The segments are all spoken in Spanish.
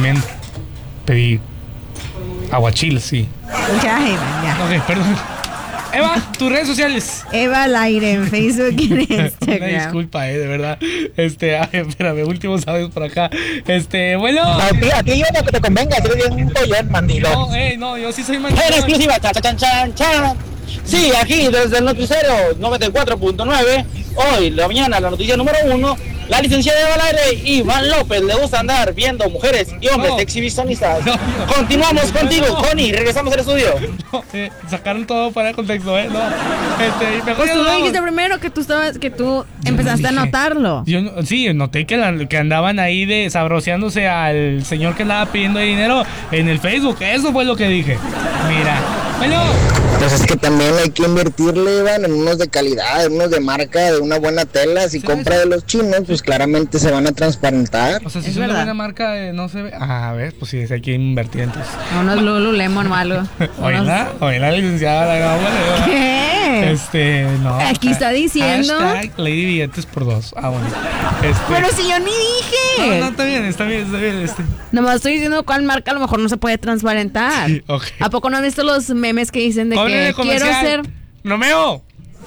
también pedí aguachil, sí. Ya, Eva, ya. Ok, perdón. Eva, tus redes sociales. Eva al aire en Facebook y en Una Instagram. disculpa, de verdad. A ver, espérame, últimos audios por acá. Bueno. A ti yo no que te convenga, eres bien un pollón, mandilón. No, yo sí soy En mandilón. exclusiva, chan. Sí, aquí desde el noticiero 94.9. Hoy, la mañana, la noticia número 1. La licenciada Eva al aire, Iván López, le gusta andar viendo mujeres y hombres exhibicionistas. Continuamos contigo, Connie, regresamos al estudio. Sacaron todo para el contexto, ¿eh? No. Mejor Pues ya tú nos lo vamos. dijiste primero que tú empezaste a notarlo. Sí, noté que andaban ahí sabroseándose al señor que andaba pidiendo dinero en el Facebook. Eso fue lo que dije. Mira. Bueno. Pues es que también hay que invertirle, Iván, en unos de calidad, en unos de marca, de una buena tela. Si compra de los chinos, pues claramente se van a transparentar. O sea, si Es es una verdad. buena marca, no se ve. A ver, pues sí, hay que invertir entonces. Unos Lululemon malo. Oye, licenciada, la ¿Qué? no. Aquí está diciendo. Hashtag Lady Billetes por 2. Bueno. Pero si yo ni dije. No, está bien. Nomás estoy diciendo cuál marca a lo mejor no se puede transparentar. Sí, ok. ¿A poco no has visto los memes que dicen de Cóbrele que quiero comercial. ser? Romeo.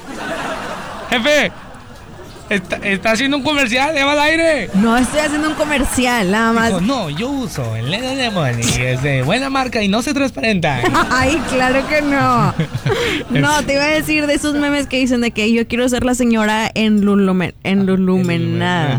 Jefe. Está haciendo un comercial, Eva al aire. No estoy haciendo un comercial, nada más. Dijo, no, yo uso el Lululemon y es de buena marca y no se transparenta. Ay, claro que no. No, te iba a decir de esos memes que dicen de que yo quiero ser la señora enlulumenada.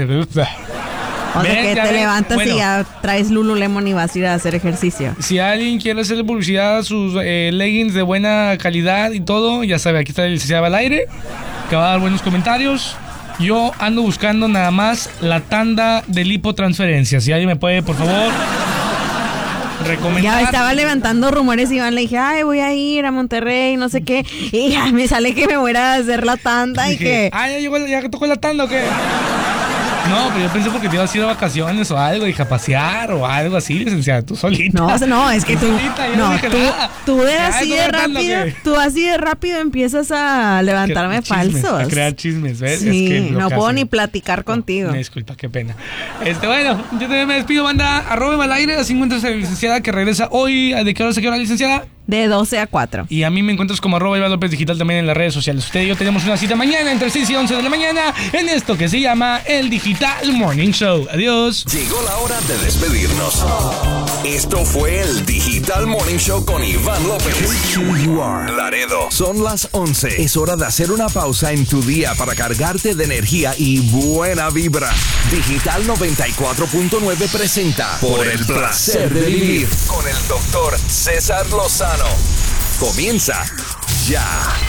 O sea, Ven, que ya te ven. levantas Bueno. y ya traes Lululemon y vas a ir a hacer ejercicio. Si alguien quiere hacerle publicidad a sus leggings de buena calidad y todo, ya sabe, aquí está el licenciado al aire, que va a dar buenos comentarios. Yo ando buscando nada más la tanda de lipotransferencia. Si alguien me puede, por favor, recomendar. Ya estaba levantando rumores y Iván le dije, ay, voy a ir a Monterrey, no sé qué. Y ya me sale que me voy a hacer la tanda y Dije, que... ya tocó la tanda o qué. No, pero yo pensé porque te ibas a ir de vacaciones o algo, dije, a pasear o algo así, licenciada, tú solita. No, es que tú... Solita, yo No, dije nada. tú de Ya, así ¿eso de no es rápido, lo que- tú así de rápido empiezas a levantarme Chismes, falsos. a crear chismes, ¿ves? Sí, Es que lo no que puedo hacen. ni platicar contigo. Me disculpa, qué pena. Bueno, yo también me despido, banda. Arróbeme al aire, así encuentras a la licenciada que regresa hoy. ¿De qué hora se queda la licenciada? De 12 a 4. Y a mí me encuentras como @Iván López Digital también en las redes sociales. Usted y yo tenemos una cita mañana entre 6 y 11 de la mañana en esto que se llama el Digital Morning Show. Adiós. Llegó la hora de despedirnos. Esto fue el Digital Morning Show con Iván López. Here you are. Laredo. Son las 11. Es hora de hacer una pausa en tu día para cargarte de energía y buena vibra. Digital 94.9 presenta Por el placer de vivir con el doctor César Lozano. Comienza ya.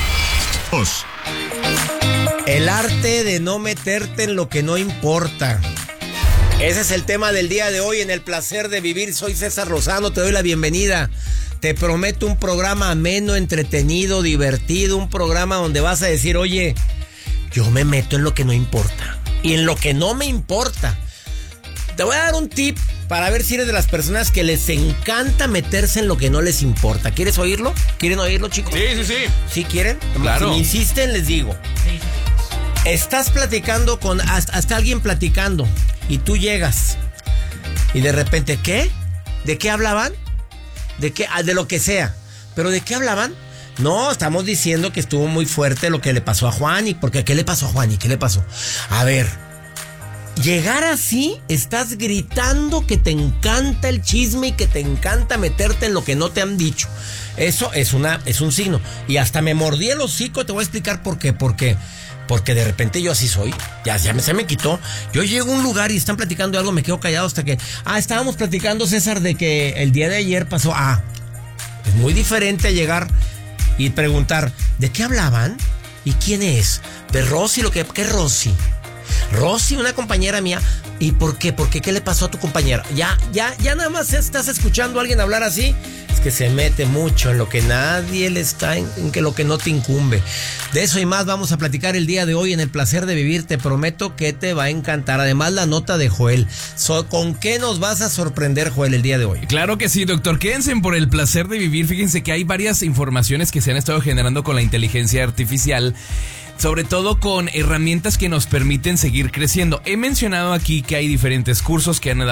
El arte de no meterte en lo que no importa. Ese es el tema del día de hoy en El Placer de Vivir. Soy César Lozano, te doy la bienvenida. Te prometo un programa ameno, entretenido, divertido. Un programa donde vas a decir, oye, yo me meto en lo que no importa. Y en lo que no me importa. Te voy a dar un tip para ver si eres de las personas que les encanta meterse en lo que no les importa. ¿Quieres oírlo? ¿Quieren oírlo, chicos? Sí. ¿Sí quieren? Claro. Si me insisten, les digo. Estás platicando con... Hasta alguien platicando. Y tú llegas. Y de repente, ¿qué? ¿De qué hablaban? ¿De qué? De lo que sea. ¿Pero de qué hablaban? No, estamos diciendo que estuvo muy fuerte lo que le pasó a Juani. Porque ¿qué le pasó a Juani? ¿Qué le pasó? A ver... Llegar así, estás gritando que te encanta el chisme y que te encanta meterte en lo que no te han dicho. Eso es un signo. Y hasta me mordí el hocico, te voy a explicar por qué. Porque de repente yo así soy. Se me quitó. Yo llego a un lugar y están platicando algo, me quedo callado hasta que... estábamos platicando, César, de que el día de ayer pasó... es muy diferente a llegar y preguntar, ¿de qué hablaban? ¿Y quién es? ¿De Rosy? ¿Qué Rosy? Rosy, una compañera mía. ¿Y por qué? ¿Por qué? ¿Qué le pasó a tu compañera? Ya nada más estás escuchando a alguien hablar así. Es que se mete mucho en lo que nadie le está, en que lo que no te incumbe. De eso y más vamos a platicar el día de hoy en El Placer de Vivir. Te prometo que te va a encantar. Además, la nota de Joel. ¿Con qué nos vas a sorprender, Joel, el día de hoy? Claro que sí, doctor. Quédense en Por el Placer de Vivir. Fíjense que hay varias informaciones que se han estado generando con la inteligencia artificial, sobre todo con herramientas que nos permiten seguir creciendo. He mencionado aquí que hay diferentes cursos que han